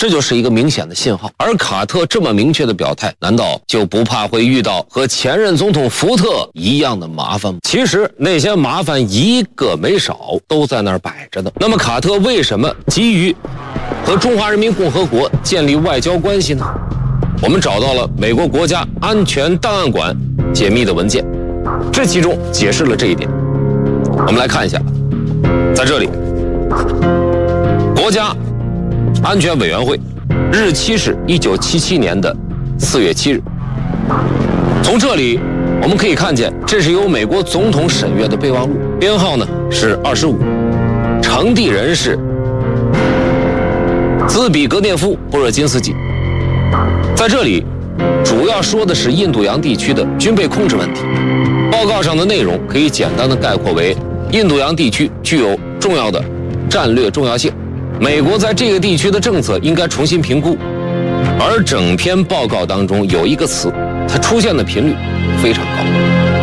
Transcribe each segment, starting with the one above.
这就是一个明显的信号。而卡特这么明确的表态，难道就不怕会遇到和前任总统福特一样的麻烦吗？其实那些麻烦一个没少，都在那儿摆着呢。那么卡特为什么急于和中华人民共和国建立外交关系呢？我们找到了美国国家安全档案馆解密的文件，这其中解释了这一点。我们来看一下，在这里，国家安全委员会日期是1977年的4月7日。从这里我们可以看见，这是由美国总统审阅的备忘录，编号呢是25，呈递人是兹比格涅夫·布热津斯基。在这里主要说的是印度洋地区的军备控制问题。报告上的内容可以简单的概括为：印度洋地区具有重要的战略重要性，美国在这个地区的政策应该重新评估。而整篇报告当中有一个词，它出现的频率非常高，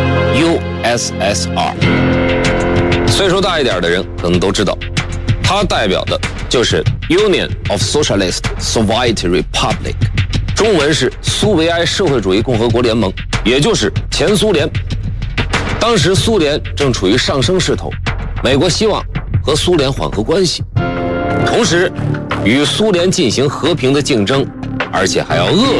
USSR。 岁数大一点的人可能都知道，它代表的就是 Union of Socialist Soviet Republic， 中文是苏维埃社会主义共和国联盟，也就是前苏联。当时苏联正处于上升势头，美国希望和苏联缓和关系，同时与苏联进行和平的竞争，而且还要遏